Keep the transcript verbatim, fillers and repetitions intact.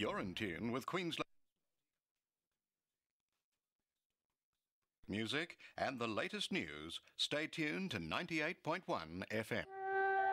You're in tune with Queensland music and the latest news. Stay tuned to ninety-eight point one F M.